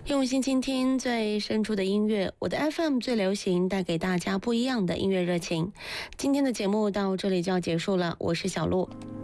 用心倾听最深处的音乐，我的 FM 最流行，带给大家不一样的音乐热情。今天的节目到这里就要结束了，我是小鹿。